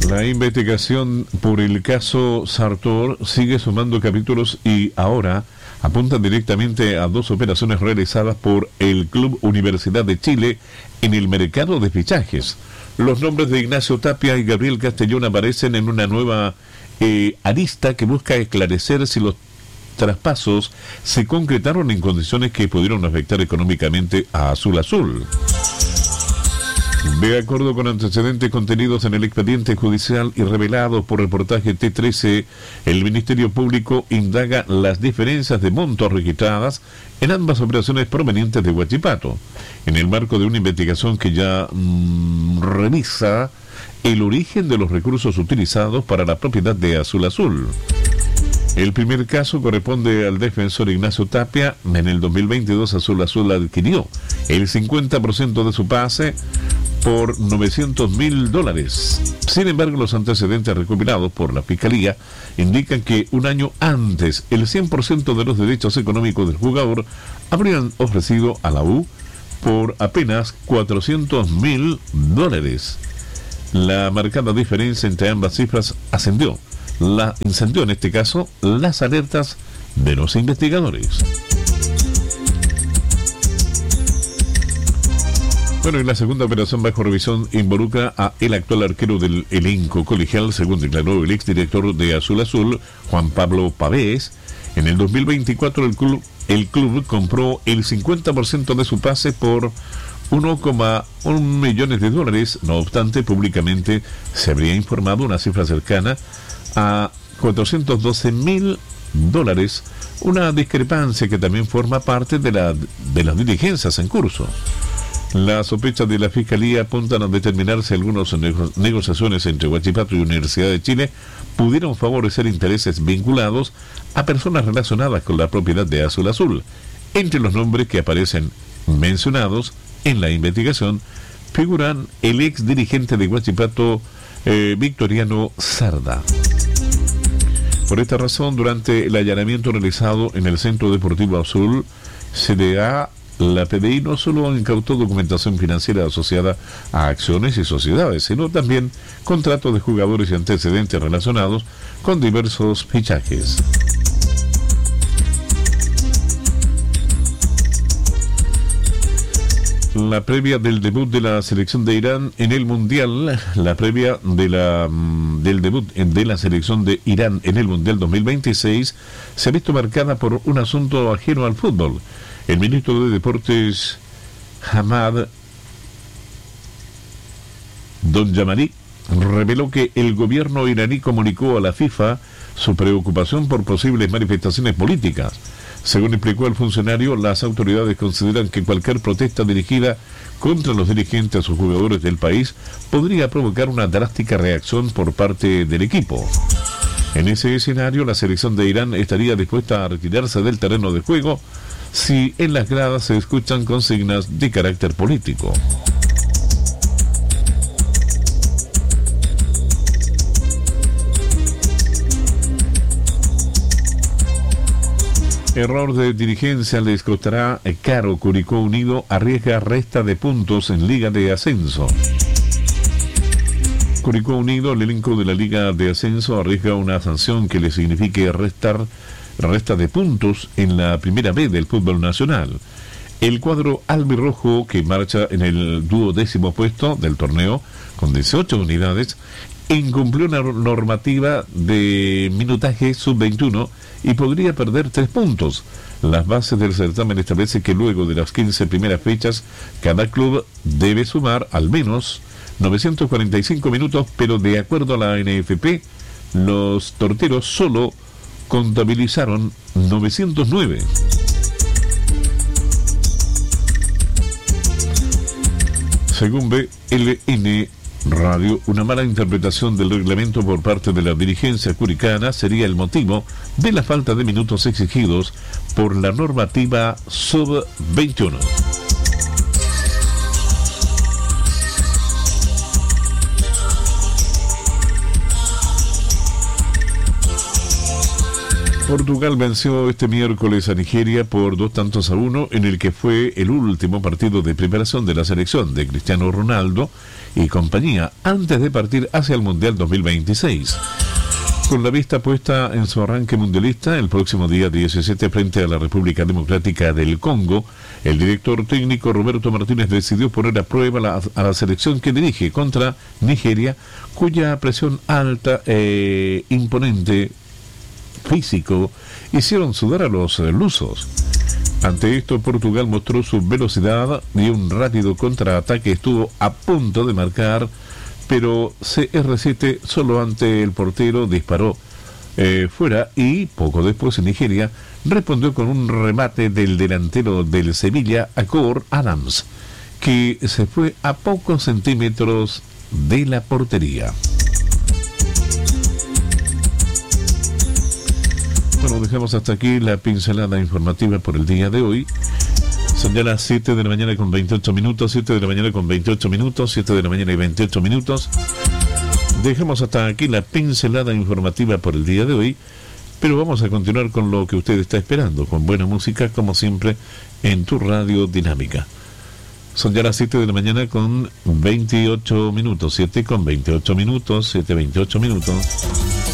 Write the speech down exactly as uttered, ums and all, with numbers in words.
La investigación por el caso Sartor sigue sumando capítulos y ahora apunta directamente a dos operaciones realizadas por el Club Universidad de Chile en el mercado de fichajes. Los nombres de Ignacio Tapia y Gabriel Castellón aparecen en una nueva eh, arista que busca esclarecer si los traspasos se concretaron en condiciones que pudieron afectar económicamente a Azul Azul. De acuerdo con antecedentes contenidos en el expediente judicial y revelados por reportaje T trece, el Ministerio Público indaga las diferencias de montos registradas en ambas operaciones provenientes de Huachipato, en el marco de una investigación que ya mmm, revisa el origen de los recursos utilizados para la propiedad de Azul Azul. El primer caso corresponde al defensor Ignacio Tapia. En el dos mil veintidós Azul Azul adquirió el cincuenta por ciento de su pase por novecientos mil dólares. Sin embargo, los antecedentes recopilados por la Fiscalía indican que un año antes el cien por ciento de los derechos económicos del jugador habrían ofrecido a la U por apenas cuatrocientos mil dólares. La marcada diferencia entre ambas cifras ascendió, la encendió en este caso las alertas de los investigadores. Bueno, y la segunda operación bajo revisión involucra a el actual arquero del elenco colegial, según declaró el exdirector de Azul Azul, Juan Pablo Pavés. En el dos mil veinticuatro el club, el club compró el cincuenta por ciento de su pase por uno coma uno millones de dólares. No obstante, públicamente se habría informado una cifra cercana a cuatrocientos doce mil dólares, una discrepancia que también forma parte de, la, de las diligencias en curso. Las sospechas de la Fiscalía apuntan a determinar si algunas nego- negociaciones entre Huachipato y Universidad de Chile pudieron favorecer intereses vinculados a personas relacionadas con la propiedad de Azul Azul. Entre los nombres que aparecen mencionados en la investigación figuran el ex dirigente de Huachipato, eh, Victoriano Sarda. Por esta razón, durante el allanamiento realizado en el Centro Deportivo Azul, C D A, la P D I no solo incautó documentación financiera asociada a acciones y sociedades, sino también contratos de jugadores y antecedentes relacionados con diversos fichajes. La previa del debut de la selección de Irán en el Mundial, la previa de la, del debut de la selección de Irán en el Mundial dos mil veintiséis se ha visto marcada por un asunto ajeno al fútbol. El ministro de Deportes, Hamad Donjamari, reveló que el gobierno iraní comunicó a la FIFA su preocupación por posibles manifestaciones políticas. Según explicó el funcionario, las autoridades consideran que cualquier protesta dirigida contra los dirigentes o jugadores del país podría provocar una drástica reacción por parte del equipo. En ese escenario, la selección de Irán estaría dispuesta a retirarse del terreno de juego si en las gradas se escuchan consignas de carácter político. Error de dirigencia les costará caro. Curicó Unido arriesga resta de puntos en Liga de Ascenso. Curicó Unido, el elenco de la Liga de Ascenso, arriesga una sanción que le signifique restar resta de puntos en la primera B del fútbol nacional. El cuadro albirrojo, que marcha en el duodécimo puesto del torneo con dieciocho unidades, incumplió una normativa de minutaje sub veintiuno y podría perder tres puntos. Las bases del certamen establecen que luego de las quince primeras fechas, cada club debe sumar al menos novecientos cuarenta y cinco minutos, pero de acuerdo a la N F P, los torteros solo contabilizaron novecientos nueve. Según B L N Radio, una mala interpretación del reglamento por parte de la dirigencia curicana sería el motivo de la falta de minutos exigidos por la normativa sub veintiuno. Portugal venció este miércoles a Nigeria por dos tantos a uno, en el que fue el último partido de preparación de la selección de Cristiano Ronaldo, y compañía antes de partir hacia el Mundial dos mil veintiséis. Con la vista puesta en su arranque mundialista el próximo día diecisiete frente a la República Democrática del Congo, el director técnico Roberto Martínez decidió poner a prueba la, a la selección que dirige contra Nigeria, cuya presión alta e imponente físico hicieron sudar a los lusos. Ante esto, Portugal mostró su velocidad y un rápido contraataque estuvo a punto de marcar, pero C R siete solo ante el portero disparó eh, fuera y poco después Nigeria respondió con un remate del delantero del Sevilla, Akor Adams, que se fue a pocos centímetros de la portería. Bueno, dejamos hasta aquí la pincelada informativa por el día de hoy. Son ya las siete de la mañana con veintiocho minutos, siete de la mañana con veintiocho minutos, siete de la mañana y veintiocho minutos. Dejamos hasta aquí la pincelada informativa por el día de hoy, pero vamos a continuar con lo que usted está esperando, con buena música, como siempre, en tu radio dinámica. Son ya las siete de la mañana con veintiocho minutos, siete con veintiocho minutos, siete veintiocho minutos.